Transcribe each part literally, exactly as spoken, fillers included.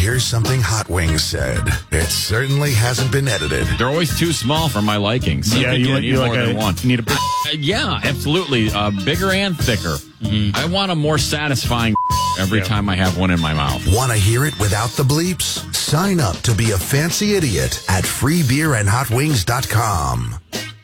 hear something Hot Wings said. It certainly hasn't been edited. They're always too small for my liking. So yeah, you, you need need more like than a, one. Need a big. Uh, yeah, absolutely. Uh, bigger and thicker. Mm-hmm. I want a more satisfying every Yeah. time I have one in my mouth. Want to hear it without the bleeps? Sign up to be a fancy idiot at free beer and hot wings dot com.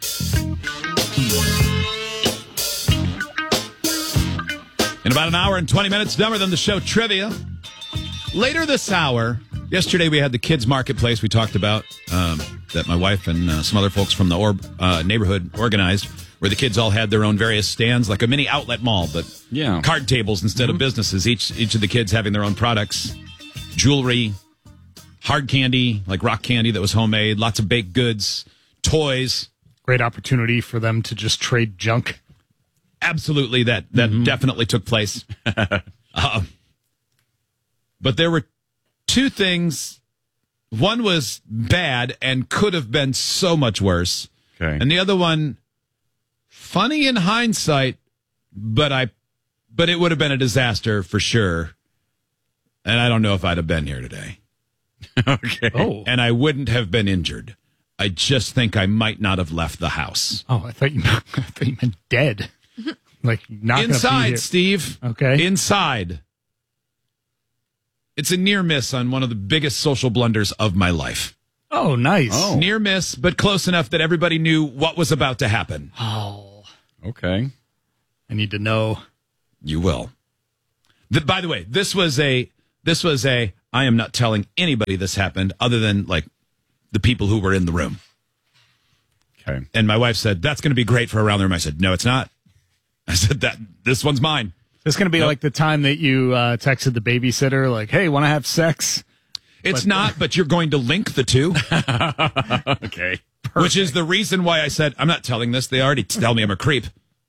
In about an hour and twenty minutes, dumber than the show trivia. Later this hour, yesterday we had the kids marketplace we talked about um, that my wife and uh, some other folks from the orb, uh, neighborhood organized, where the kids all had their own various stands, like a mini outlet mall, but Yeah. card tables instead Mm-hmm. of businesses. Each each of the kids having their own products, jewelry, hard candy, like rock candy that was homemade, lots of baked goods, toys. Great opportunity for them to just trade junk. Absolutely, that that Mm-hmm. definitely took place. uh, but there were two things. One was bad and could have been so much worse. Okay. And the other one, funny in hindsight, but I, but it would have been a disaster for sure. And I don't know if I'd have been here today. Okay. Oh, And I wouldn't have been injured. I just think I might not have left the house. oh, I thought you, I thought you meant dead. Like not gonna be Inside, here. Steve. Okay. Inside. It's a near miss on one of the biggest social blunders of my life. Oh, nice. Oh. Near miss, but close enough that everybody knew what was about to happen. Oh, Okay. I need to know. You will. The, by the way, this was a, this was a, I am not telling anybody this happened other than like the people who were in the room. Okay. And my wife said, that's going to be great for around the room. I said, no, it's not. I said, that this one's mine. It's going to be Nope. like the time that you uh, texted the babysitter, like, "Hey, want to have sex?" It's not, but you're going to link the two, Okay. which is the reason why I said, I'm not telling this. They already tell me I'm a creep.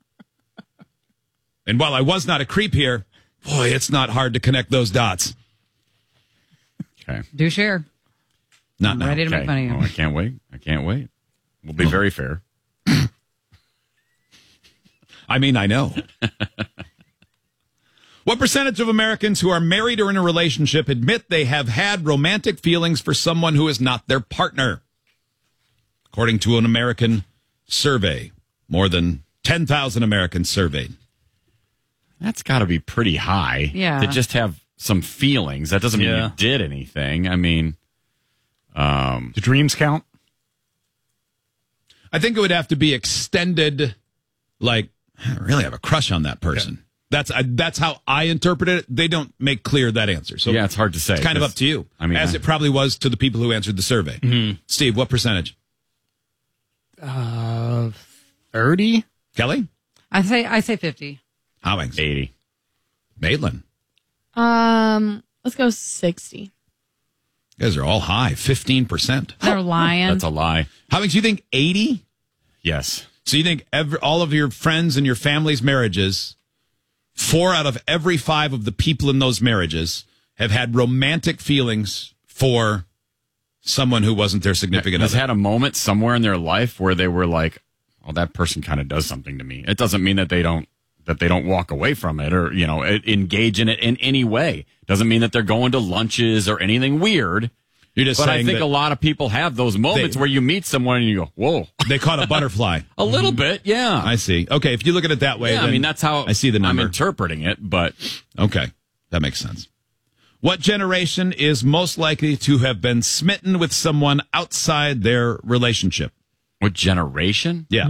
And while I was not a creep here, boy, it's not hard to connect those dots. Okay. Do share. Not now. Ready to Okay. make fun of you. Oh, I can't wait. I can't wait. We'll be very fair. I mean, I know. What percentage of Americans who are married or in a relationship admit they have had romantic feelings for someone who is not their partner? According to an American survey, more than ten thousand Americans surveyed. That's got to be pretty high. Yeah. To just have some feelings. That doesn't mean Yeah. you did anything. I mean, um, Do dreams count? I think it would have to be extended, like, I really have a crush on that person. That's I, that's how I interpret it. They don't make clear that answer. So yeah, it's hard to say. it's kind of up to you. I mean, as I- it probably was to the people who answered the survey. Mm-hmm. Steve, what percentage? Uh, thirty. Kelly? I say I say fifty. Howings? eighty. Maitland? Um, let's go sixty. You guys are all high, fifteen percent. They're lying. That's a lie. Howings, you think eighty? Yes. So you think every, all of your friends and your family's marriages, four out of every five of the people in those marriages have had romantic feelings for someone who wasn't their significant Has other. had a moment somewhere in their life where they were like, "Oh, that person kind of does something to me." It doesn't mean that they don't that they don't walk away from it or you know e- engage in it in any way. Doesn't mean that they're going to lunches or anything weird. You're just But I saying think that a lot of people have those moments They- where you meet someone and you go, "Whoa." they caught a butterfly. A little bit, yeah. I see. Okay, if you look at it that way, yeah, I then mean, that's how I see the number. I'm interpreting it, but Okay, that makes sense. What generation is most likely to have been smitten with someone outside their relationship? what generation? Yeah.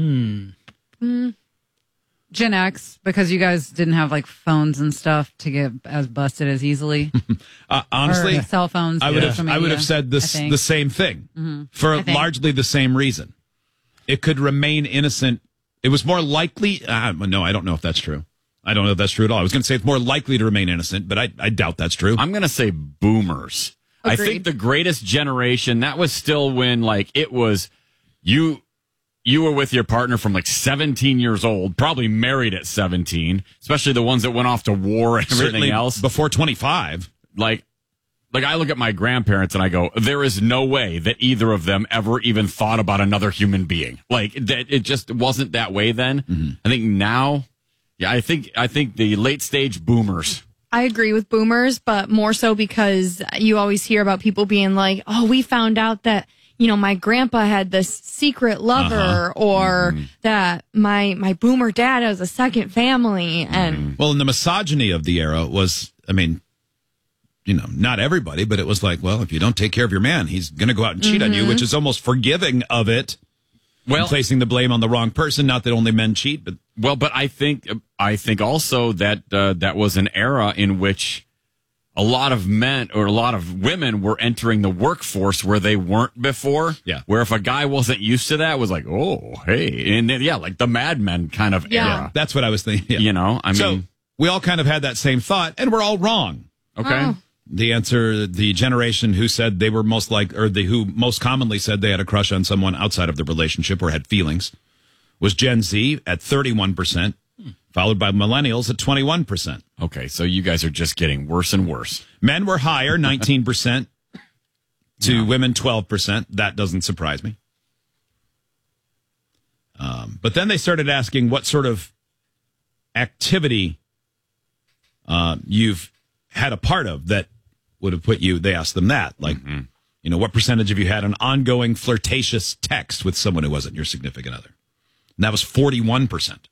Gen X, because you guys didn't have like phones and stuff to get as busted as easily. Uh, honestly, Or cell phones. I would have social I would media, have said I this think. the same thing for I think. largely the same reason. It could remain innocent. It was more likely. Uh, no, I don't know if that's true. I don't know if that's true at all. I was going to say it's more likely to remain innocent, but I, I doubt that's true. I'm going to say boomers. I think Agreed. the greatest generation, that was still when like it was you you were with your partner from like seventeen years old, probably married at seventeen, especially the ones that went off to war and everything Certainly else. before twenty-five. Like like I look at my grandparents and I go, there is no way that either of them ever even thought about another human being. Like that it just wasn't that way then. I think now yeah, I think I think the late stage boomers I agree with boomers, but more so because you always hear about people being like, oh, we found out that, you know, my grandpa had this secret lover uh-huh. or mm-hmm. that my my boomer dad has a second family. And mm-hmm. Well, and the misogyny of the era was, I mean, you know, not everybody, but it was like, well, if you don't take care of your man, he's going to go out and cheat mm-hmm. on you, which is almost forgiving of it. Well, placing the blame on the wrong person. Not that only men cheat, but well, but I think I think also that uh, that was an era in which a lot of men or a lot of women were entering the workforce where they weren't before. Yeah. Where if a guy wasn't used to that, it was like, oh, hey, and then, yeah, like the Mad Men kind of yeah. era. That's what I was thinking. Yeah. You know, I so mean, we all kind of had that same thought, and we're all wrong. Okay. Oh. The answer, the generation who said they were most like, or the who most commonly said they had a crush on someone outside of the relationship or had feelings, was Gen Z at thirty-one percent, followed by millennials at twenty-one percent. Okay, so you guys are just getting worse and worse. Men were higher, nineteen percent, to no. women, twelve percent. That doesn't surprise me. Um, but then they started asking what sort of activity uh, you've had a part of that would have put you, they asked them that, like, mm-hmm. you know, what percentage have you had an ongoing flirtatious text with someone who wasn't your significant other? And that was forty-one percent.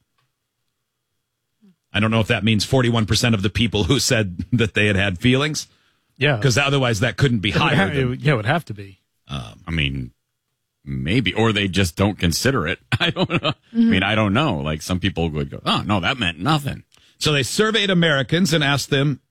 I don't know if that means forty-one percent of the people who said that they had had feelings. Yeah. Because otherwise that couldn't be it higher. Have, than, it, yeah, it would have to be. Um, I mean, maybe. Or they just don't consider it. I don't know. Mm-hmm. I mean, I don't know. Like some people would go, oh, no, that meant nothing. So they surveyed Americans and asked them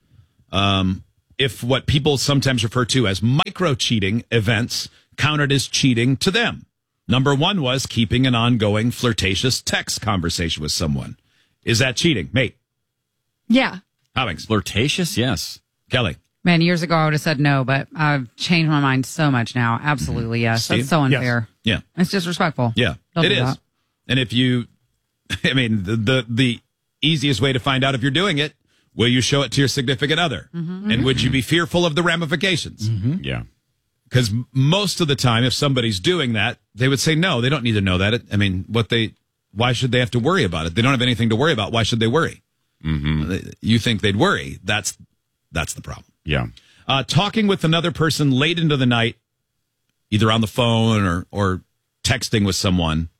um, if what people sometimes refer to as micro-cheating events counted as cheating to them. Number one was keeping an ongoing flirtatious text conversation with someone. Is that cheating? Mate? Yeah. Hobbings? Flirtatious? Yes. Kelly? Man, years ago I would have said no, but I've changed my mind so much now. Absolutely, yes. Steve? That's so unfair. Yes. Yeah. It's disrespectful. Yeah, Don't it do is. that. And if you, I mean, the, the the easiest way to find out if you're doing it, will you show it to your significant other? Mm-hmm. And would you be fearful of the ramifications? Mm-hmm. Yeah. Because most of the time, if somebody's doing that, they would say, no, they don't need to know that. I mean, what they, why should they have to worry about it? They don't have anything to worry about. Why should they worry? Mm-hmm. You think they'd worry. That's, that's the problem. Yeah. Uh, talking with another person late into the night, either on the phone or, or texting with someone.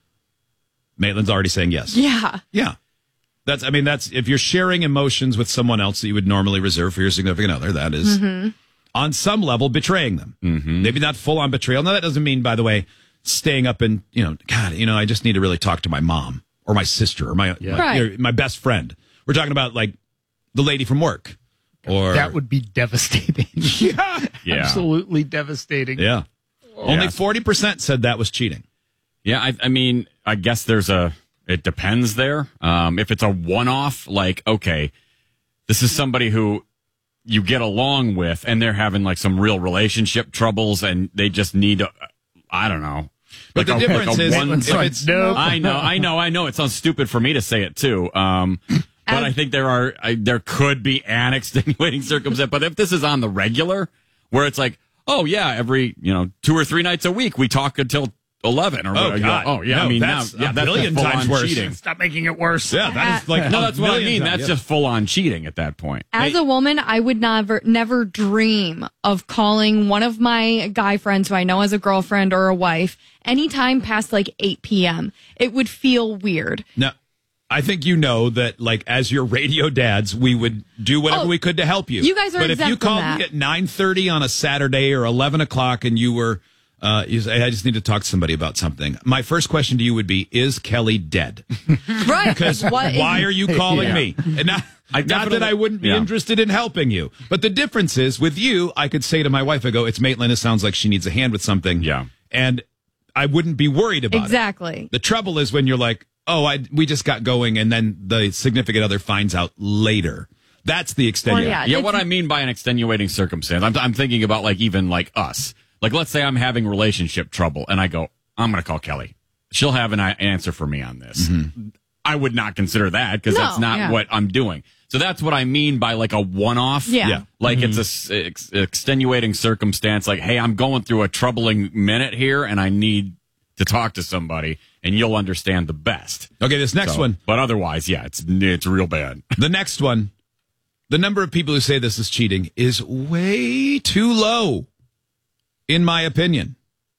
Maitland's already saying yes. Yeah. Yeah. That's, I mean, that's, if you're sharing emotions with someone else that you would normally reserve for your significant other, that is, mm-hmm. on some level, betraying them. Mm-hmm. Maybe not full on betrayal. Now, that doesn't mean, by the way, staying up and, you know, God, you know, I just need to really talk to my mom or my sister or my, Yeah. my, Right. you know, my best friend. We're talking about like the lady from work. Or That would be devastating. yeah. Yeah. Absolutely devastating. Yeah. Only Yeah. forty percent said that was cheating. Yeah, I, I mean, I guess there's a, it depends there. Um, if it's a one-off, like, okay, this is somebody who you get along with and they're having like some real relationship troubles and they just need, a, I don't know. But like the a, difference like a is, one, if it's no. I know, I know, I know. It sounds stupid for me to say it too. Um, but I think there are, I, there could be an extenuating circumstance. But if this is on the regular, where it's like, oh yeah, every you know two or three nights a week we talk until eleven or Oh, whatever. God. Oh yeah, No, I mean that's now, yeah, a that's billion full times on worse. cheating. Stop making it worse. yeah, that is like No, a that's what I million mean. times, That's yeah. just full on cheating at that point. As a woman, I would never, never dream of calling one of my guy friends who I know as a girlfriend or a wife anytime past like eight p.m. It would feel weird. No, I think you know that, like, as your radio dads, we would do whatever Oh, we could to help you. you guys are But if you exempt from called that. me at nine thirty on a Saturday or eleven o'clock and you were, uh, you say, I just need to talk to somebody about something. My first question to you would be, is Kelly dead? Right. Because why are you calling Yeah. me? And not, I not that definitely- I wouldn't be yeah. interested in helping you. But the difference is, with you, I could say to my wife, I go, it's Maitland. It sounds like she needs a hand with something. Yeah. And I wouldn't be worried about it. Exactly. The trouble is when you're like, oh, I we just got going, and then the significant other finds out later. That's the extent. Well, yeah. Yeah, It's- what I mean by an extenuating circumstance, I'm, I'm thinking about like even like us. Like, let's say I'm having relationship trouble, and I go, I'm going to call Kelly. She'll have an a- answer for me on this. Mm-hmm. I would not consider that because No, that's not yeah. what I'm doing. So that's what I mean by like a one-off. Yeah. Yeah. Like it's a s- ex- extenuating circumstance. Like, hey, I'm going through a troubling minute here, and I need to talk to somebody, and you'll understand the best. Okay, this next So, one. But otherwise, yeah, it's it's real bad. The next one, the number of people who say this is cheating is way too low, in my opinion.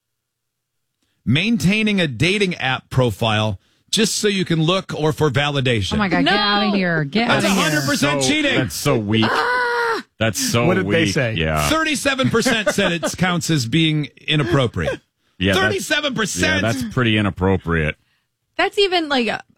Maintaining a dating app profile just so you can look or for validation. Oh my God, No. get out of here. Get That's out of one here. hundred percent So- cheating. That's so weak. That's so What did weak. they say? Yeah. thirty-seven percent said it counts as being inappropriate. Yeah, that's- thirty-seven percent. Yeah, that's pretty inappropriate. That's even like, a,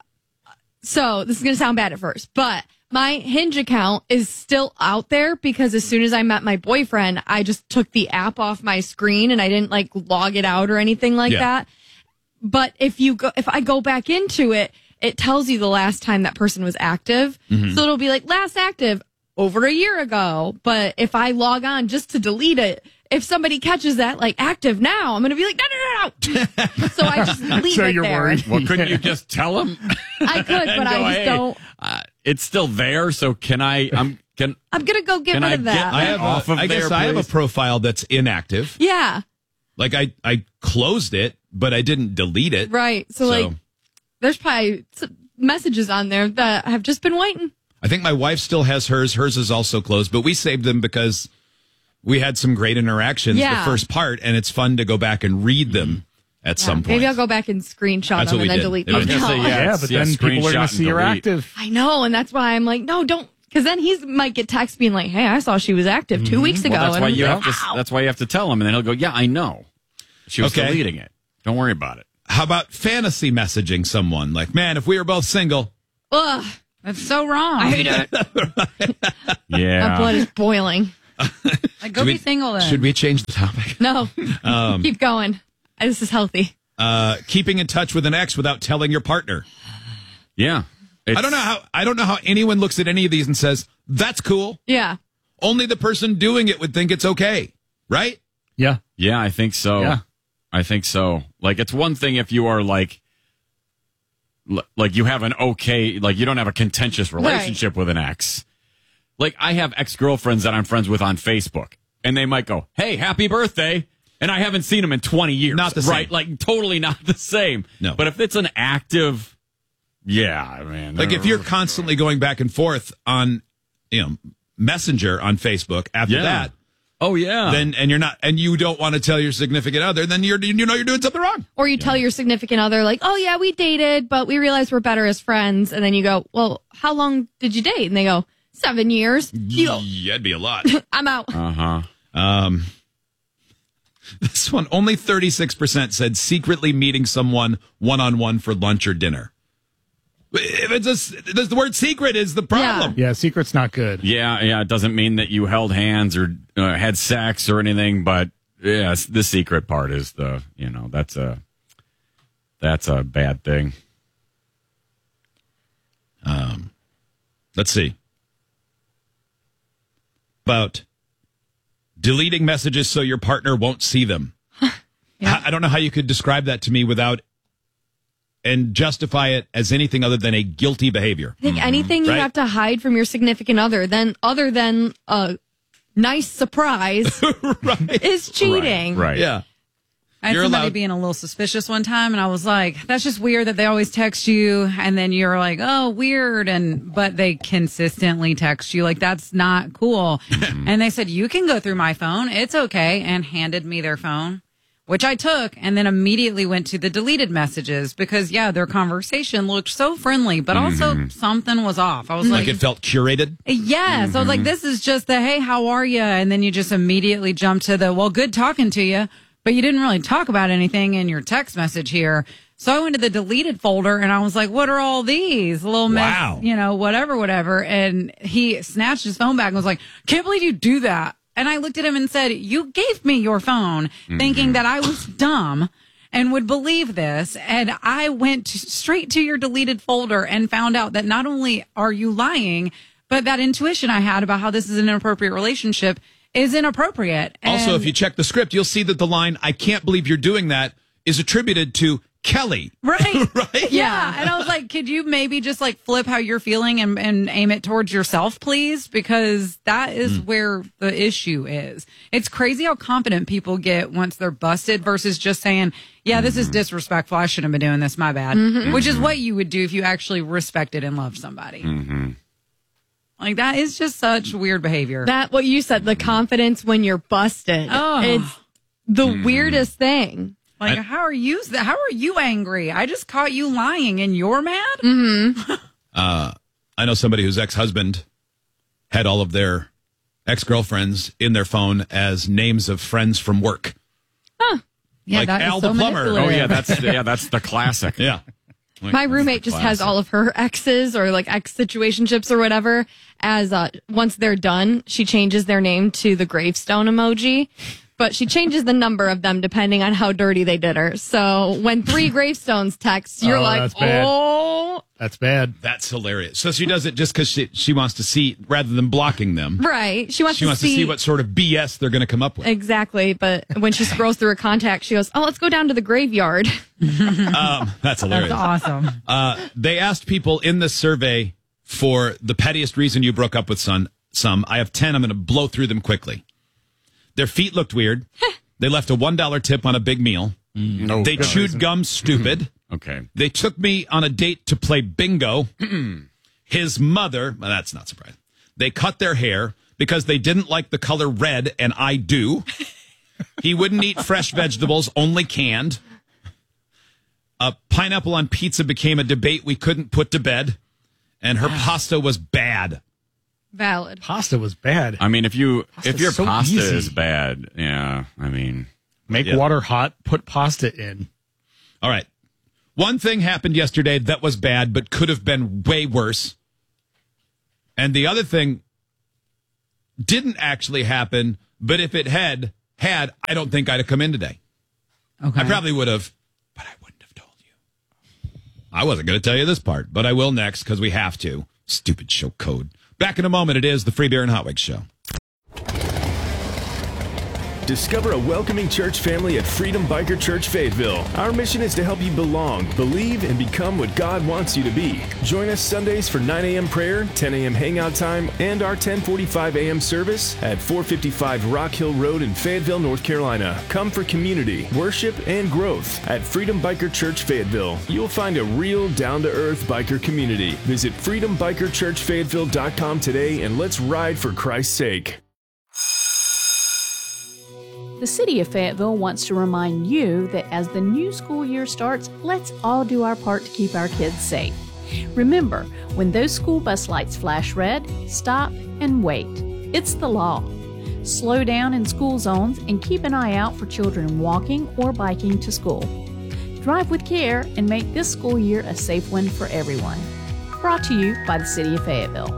so this is going to sound bad at first, but my Hinge account is still out there because as soon as I met my boyfriend, I just took the app off my screen and I didn't like log it out or anything like Yeah. that. But if you go, if I go back into it, it tells you the last time that person was active. Mm-hmm. So it'll be like last active over a year ago. But if I log on just to delete it, if somebody catches that like active now, I'm going to be like, no, no, no, no. So I just leave So it you're there. worried. Well, couldn't you just tell him? I could, but I just don't. Uh, it's still there, so can I? I'm can. I'm going to go get Can rid I of get that. I have off a, of I guess there, I have a please? profile that's inactive. yeah, Like I, I closed it, but I didn't delete it. right. So, like, there's probably some messages on there that have just been waiting. I think my wife still has hers. Hers is also closed, but we saved them because we had some great interactions Yeah. the first part, and it's fun to go back and read them at some point. Maybe I'll go back and screenshot That's them what we and then did. delete It was them. just a- No. yeah. Yeah, it's- but yeah, then people are screenshot going to and see you're delete. active. I know, and that's why I'm like, no, don't. Because then he might get text being like, "Hey, I saw she was active two weeks ago." Well, that's and why I'm you like, have to. "Wow." That's why you have to tell him, and then he'll go, "Yeah, I know. She was Okay. deleting it. Don't worry about it." How about fantasy messaging someone? Like, man, if we were both single, Ugh, That's so wrong. I hate it. Yeah. My blood is boiling. Like, go Should be we- single then. should we change the topic? No, Um, keep going. This is healthy. Uh, keeping in touch with an ex without telling your partner. Yeah. I don't know how. I don't know how anyone looks at any of these and says that's cool. Yeah. Only the person doing it would think it's okay, right? Yeah. Yeah, I think so. Yeah. I think so. Like, it's one thing if you are like, l- like you have an okay, like you don't have a contentious relationship with an ex. Like, I have ex girlfriends that I'm friends with on Facebook, and they might go, "Hey, happy birthday," and I haven't seen them in twenty years. Not the same. right? Like, totally not the same. No. But if it's an active, yeah, man. Like if you're constantly going back and forth on, you know, Messenger on Facebook after Yeah. that, oh yeah, then and you're not and you don't want to tell your significant other, then you're you know you're doing something wrong. Or you tell your significant other, like, "Oh yeah, we dated, but we realized we're better as friends." And then you go, "Well, how long did you date?" And they go, seven years. You go, Yeah, it'd be a lot. I'm out. uh huh. Um, this one, only thirty-six percent said secretly meeting someone one-on-one for lunch or dinner. If it's a, the word secret is the problem. Yeah, secret's not good. Yeah, yeah. It doesn't mean that you held hands or uh, had sex or anything, but yes, the secret part is the, you know, that's a that's a bad thing. Um, let's see. About deleting messages so your partner won't see them. I, I don't know how you could describe that to me without and justify it as anything other than a guilty behavior. I think anything you Right. have to hide from your significant other, then other than a nice surprise, is cheating. Right. Yeah. I had You're somebody allowed- being a little suspicious one time, and I was like, "That's just weird that they always text you, and then you're like, oh, weird," and but they consistently text you, like that's not cool. And they said, "You can go through my phone, it's okay," and handed me their phone, which I took, and then immediately went to the deleted messages because yeah, their conversation looked so friendly, but also something was off. I was Like like, it felt curated. yes. I was like, this is just the, "Hey, how are you?" And then you just immediately jump to the, "Well, good talking to you," but you didn't really talk about anything in your text message here. So I went to the deleted folder and I was like, "What are all these little mess, Wow. you know, whatever, whatever." And he snatched his phone back and was like, "Can't believe you do that." And I looked at him and said, "You gave me your phone thinking that I was dumb and would believe this." And I went to, straight to your deleted folder and found out that not only are you lying, but that intuition I had about how this is an inappropriate relationship is inappropriate. Also, And- if you check the script, you'll see that the line, "I can't believe you're doing that," is attributed to Kelly. Right. Right? Yeah. And I was like, could you maybe just like flip how you're feeling and, and aim it towards yourself, please? Because that is where the issue is. It's crazy how confident people get once they're busted versus just saying, "Yeah, this is disrespectful. I shouldn't have been doing this. My bad." Which is what you would do if you actually respected and loved somebody. Like, that is just such weird behavior. That, what you said, the confidence when you're busted. Oh. It's the mm. weirdest thing. Like, I, how are you, how are you angry? I just caught you lying and you're mad? Mm-hmm. uh, I know somebody whose ex-husband had all of their ex-girlfriends in their phone as names of friends from work. Huh. Yeah, like that Al is the so plumber. Oh, yeah, that's yeah, that's the classic. Yeah. Like, my roommate just classic. has all of her exes or like ex situationships or whatever as uh, once they're done, she changes their name to the gravestone emoji. But she changes the number of them depending on how dirty they did her. So when three gravestones text, you're Oh, like, that's bad. oh. That's bad. That's hilarious. So she does it just because she, she wants to see, rather than blocking them. Right. She wants, She to, wants see, to see what sort of B S they're going to come up with. Exactly. But when she scrolls through her contacts, she goes, oh, let's go down to the graveyard. um, that's hilarious. That's awesome. Uh, they asked people in this survey for the pettiest reason you broke up with son, some. I have ten. I'm going to blow through them quickly. Their feet looked weird. They left a one dollar tip on a big meal. Mm, no they chewed reason. gum stupid. Okay. They took me on a date to play bingo. His mother, well, that's not surprising. They cut their hair because they didn't like the color red, and I do. He wouldn't eat fresh vegetables, only canned. A pineapple on pizza became a debate we couldn't put to bed. And her pasta was bad. Valid. Pasta was bad. I mean, if you Pasta's if your so pasta easy. is bad, yeah, I mean, Make Yeah. water hot, put pasta in. All right. One thing happened yesterday that was bad, but could have been way worse. And the other thing didn't actually happen, but if it had, had, I don't think I'd have come in today. Okay. I probably would have, but I wouldn't have told you. I wasn't going to tell you this part, but I will next because we have to. Stupid show code. Back in a moment, it is the Free Beer and Hot Wings Show. Discover a welcoming church family at Freedom Biker Church Fayetteville. Our mission is to help you belong, believe, and become what God wants you to be. Join us Sundays for nine a.m. prayer, ten a.m. hangout time, and our ten forty-five a.m. service at four fifty-five Rock Hill Road in Fayetteville, North Carolina. Come for community, worship, and growth at Freedom Biker Church Fayetteville. You'll find a real, down-to-earth biker community. Visit freedom biker church fayetteville dot com today and let's ride for Christ's sake. The City of Fayetteville wants to remind you that as the new school year starts, let's all do our part to keep our kids safe. Remember, when those school bus lights flash red, stop and wait. It's the law. Slow down in school zones and keep an eye out for children walking or biking to school. Drive with care and make this school year a safe one for everyone. Brought to you by the City of Fayetteville.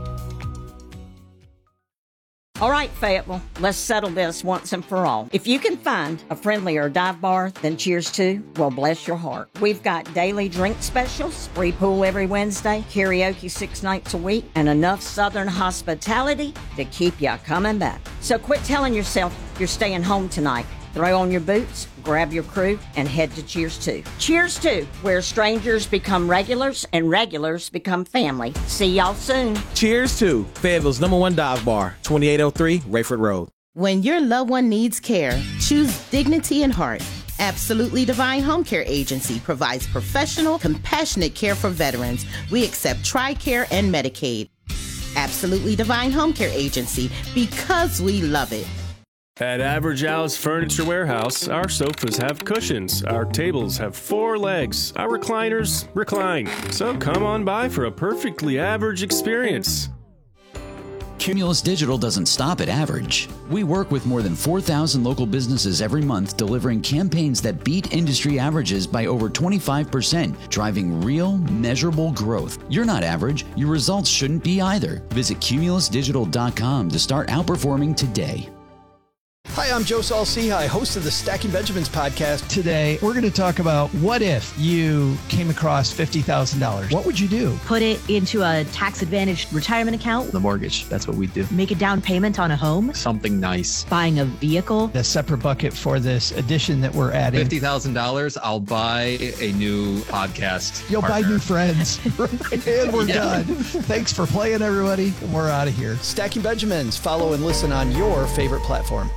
All right, Fayetteville, let's settle this once and for all. If you can find a friendlier dive bar than Cheers to, well, bless your heart. We've got daily drink specials, free pool every Wednesday, karaoke six nights a week, and enough Southern hospitality to keep you coming back. So quit telling yourself you're staying home tonight. Throw on your boots, grab your crew, and head to Cheers to. Cheers to, where strangers become regulars and regulars become family. See y'all soon. Cheers to Fayetteville's number one dive bar, twenty-eight oh three Rayford Road. When your loved one needs care, choose dignity and heart. Absolutely Divine Home Care Agency provides professional, compassionate care for veterans. We accept TRICARE and Medicaid. Absolutely Divine Home Care Agency, because we love it. At Average Al's Furniture Warehouse, our sofas have cushions, our tables have four legs, our recliners recline. So come on by for a perfectly average experience. Cumulus Digital doesn't stop at average. We work with more than four thousand local businesses every month, delivering campaigns that beat industry averages by over twenty-five percent, driving real, measurable growth. You're not average. Your results shouldn't be either. Visit cumulus digital dot com to start outperforming today. Hi, I'm Joe Saul-Sehy, host of the Stacking Benjamins podcast. Today, we're going to talk about what if you came across fifty thousand dollars. What would you do? Put it into a tax-advantaged retirement account. The mortgage, that's what we do. Make a down payment on a home. Something nice. Buying a vehicle. A separate bucket for this addition that we're adding. fifty thousand dollars, I'll buy a new podcast You'll partner. buy new friends. And we're Yeah. done. Thanks for playing, everybody. We're out of here. Stacking Benjamins. Follow and listen on your favorite platform.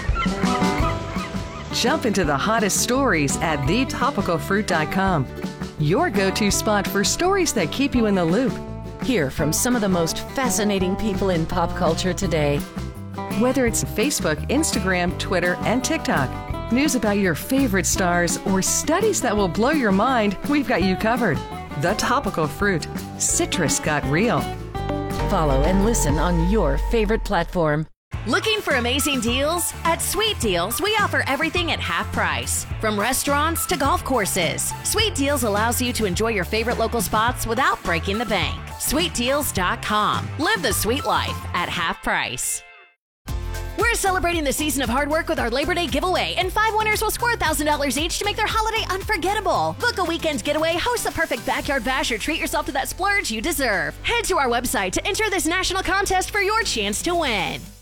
Jump into the hottest stories at the topical fruit dot com. your go-to spot for stories that keep you in the loop. Hear from some of the most fascinating people in pop culture today. Whether it's Facebook, Instagram, Twitter, and TikTok, news about your favorite stars, or studies that will blow your mind, we've got you covered. The Topical Fruit. Citrus got real. Follow and listen on your favorite platform. Looking for amazing deals? At Sweet Deals, we offer everything at half price. From restaurants to golf courses, Sweet Deals allows you to enjoy your favorite local spots without breaking the bank. sweet deals dot com. Live the sweet life at half price. We're celebrating the season of hard work with our Labor Day giveaway, and five winners will score one thousand dollars each to make their holiday unforgettable. Book a weekend getaway, host the perfect backyard bash, or treat yourself to that splurge you deserve. Head to our website to enter this national contest for your chance to win.